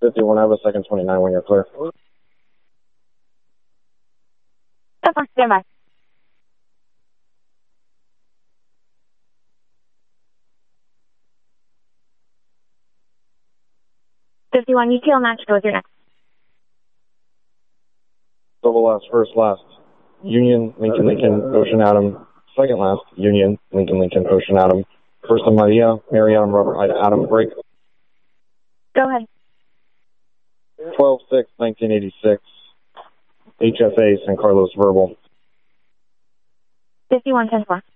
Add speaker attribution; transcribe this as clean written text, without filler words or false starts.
Speaker 1: 51, I have a second 29 when you're clear.
Speaker 2: Stand by. ETL match, go with your next.
Speaker 1: Double last, first last. Union, Lincoln, Lincoln, Ocean Atom. Second last, Union, Lincoln, Lincoln, Ocean Atom. First on Maria, Mary Adam, Robert, Ida, Adam, break.
Speaker 2: Go ahead.
Speaker 1: 12-6-1986. HFA, San Carlos, verbal.
Speaker 2: 51-10-4.